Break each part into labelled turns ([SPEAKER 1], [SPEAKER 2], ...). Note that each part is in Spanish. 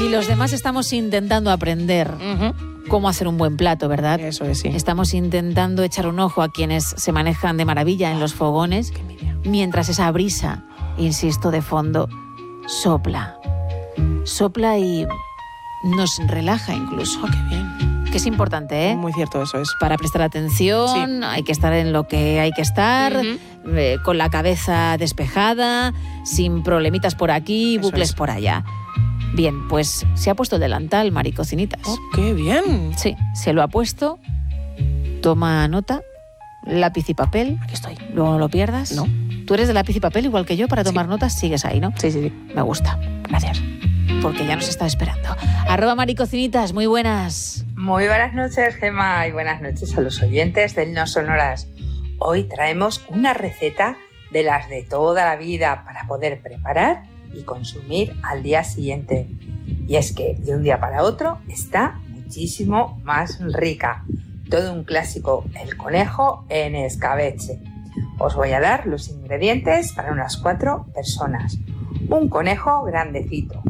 [SPEAKER 1] Y los demás estamos intentando aprender cómo hacer un buen plato, ¿verdad?
[SPEAKER 2] Eso es, sí.
[SPEAKER 1] Estamos intentando echar un ojo a quienes se manejan de maravilla en los fogones, mientras esa brisa, insisto, de fondo, sopla. Sopla y nos relaja incluso.
[SPEAKER 2] Oh, qué bien.
[SPEAKER 1] Que es importante, ¿eh?
[SPEAKER 2] Muy cierto, eso es.
[SPEAKER 1] Para prestar atención,
[SPEAKER 2] Sí.
[SPEAKER 1] hay que estar en lo que hay que estar, con la cabeza despejada, sin problemitas por aquí,
[SPEAKER 2] Eso
[SPEAKER 1] bucles
[SPEAKER 2] es.
[SPEAKER 1] por allá. Bien, pues se ha puesto el delantal, Mari Cocinitas.
[SPEAKER 2] Oh, qué bien.
[SPEAKER 1] Sí, se lo ha puesto. Toma nota, lápiz y papel.
[SPEAKER 2] Aquí estoy.
[SPEAKER 1] Luego no lo pierdas.
[SPEAKER 2] No.
[SPEAKER 1] Tú eres de lápiz y papel igual que yo para tomar notas, sigues ahí, ¿no?
[SPEAKER 2] Sí.
[SPEAKER 1] Me gusta. Gracias. Porque ya nos está esperando. @Mari Cocinitas, muy buenas.
[SPEAKER 3] Muy buenas noches, Gemma, y buenas noches a los oyentes del No Sonoras. Hoy traemos una receta de las de toda la vida para poder preparar y consumir al día siguiente. Y es que de un día para otro está muchísimo más rica. Todo un clásico, el conejo en escabeche. Os voy a dar los ingredientes para unas 4 personas. Un conejo grandecito,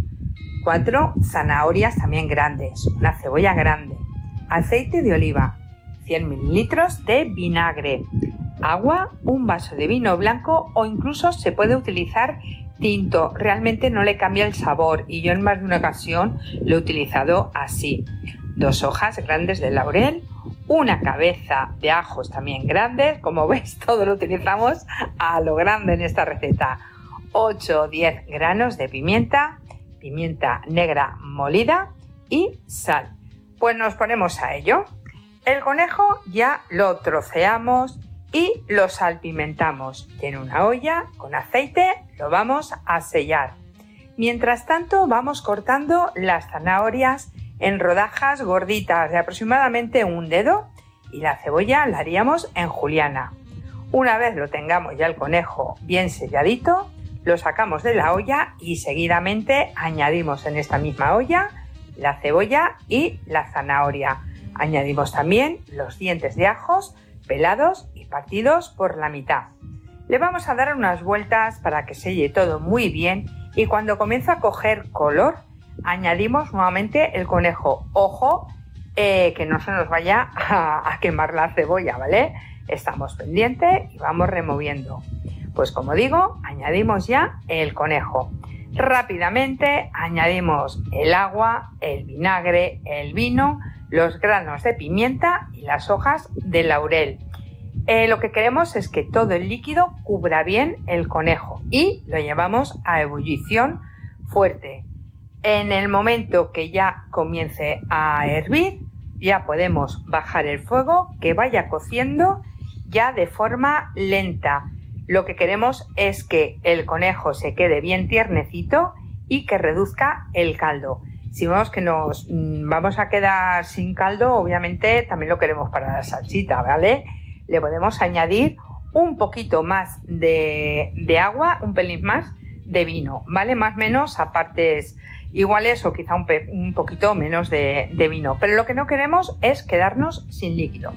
[SPEAKER 3] 4 zanahorias también grandes, una cebolla grande, aceite de oliva, 100 mililitros de vinagre, agua, un vaso de vino blanco o incluso se puede utilizar tinto. Realmente no le cambia el sabor y yo en más de una ocasión lo he utilizado así. 2 hojas grandes de laurel, una cabeza de ajos también grandes. Como veis, todo lo utilizamos a lo grande en esta receta. 8 o 10 granos de pimienta negra molida y sal. Pues nos ponemos a ello. El conejo ya lo troceamos y lo salpimentamos. Y en una olla con aceite lo vamos a sellar. Mientras tanto vamos cortando las zanahorias en rodajas gorditas de aproximadamente un dedo y la cebolla la haríamos en juliana. Una vez lo tengamos ya el conejo bien selladito, lo sacamos de la olla y seguidamente añadimos en esta misma olla la cebolla y la zanahoria. Añadimos también los dientes de ajos pelados y partidos por la mitad. Le vamos a dar unas vueltas para que selle todo muy bien y cuando comienza a coger color añadimos nuevamente el conejo. Ojo, que no se nos vaya a quemar la cebolla, ¿vale? Estamos pendientes y vamos removiendo. Pues como digo, añadimos ya el conejo. Rápidamente añadimos el agua, el vinagre, el vino, los granos de pimienta y las hojas de laurel. Lo que queremos es que todo el líquido cubra bien el conejo y lo llevamos a ebullición fuerte. En el momento que ya comience a hervir, ya podemos bajar el fuego, que vaya cociendo ya de forma lenta. Lo que queremos es que el conejo se quede bien tiernecito y que reduzca el caldo. Si vemos que nos vamos a quedar sin caldo, obviamente también lo queremos para la salsita, ¿vale? Le podemos añadir un poquito más de agua, un pelín más de vino, ¿vale? Más o menos a partes iguales o quizá un poquito menos de vino. Pero lo que no queremos es quedarnos sin líquido.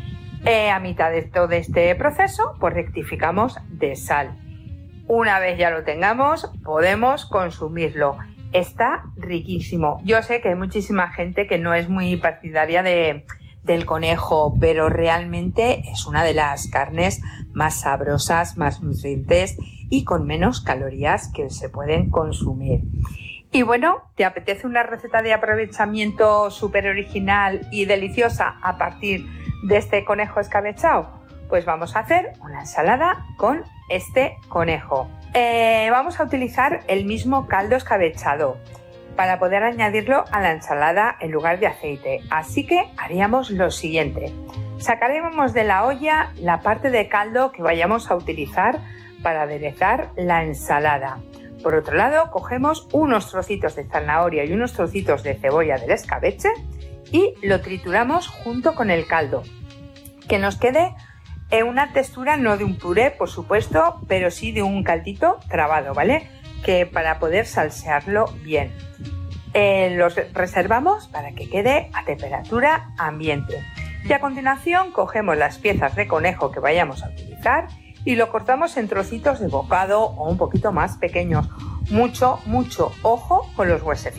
[SPEAKER 3] A mitad de todo este proceso, pues rectificamos de sal. Una vez ya lo tengamos, podemos consumirlo. Está riquísimo. Yo sé que hay muchísima gente que no es muy partidaria del conejo, pero realmente es una de las carnes más sabrosas, más nutrientes y con menos calorías que se pueden consumir. Y bueno, ¿te apetece una receta de aprovechamiento súper original y deliciosa a partir de este conejo escabechado? Pues vamos a hacer una ensalada con este conejo. Vamos a utilizar el mismo caldo escabechado para poder añadirlo a la ensalada en lugar de aceite. Así que haríamos lo siguiente. Sacaremos de la olla la parte de caldo que vayamos a utilizar para aderezar la ensalada. Por otro lado, cogemos unos trocitos de zanahoria y unos trocitos de cebolla del escabeche y lo trituramos junto con el caldo. Que nos quede una textura no de un puré, por supuesto, pero sí de un caldito trabado, ¿vale? Que para poder salsearlo bien. Los reservamos para que quede a temperatura ambiente. Y a continuación cogemos las piezas de conejo que vayamos a utilizar y lo cortamos en trocitos de bocado o un poquito más pequeños. Mucho ojo con los huesecitos.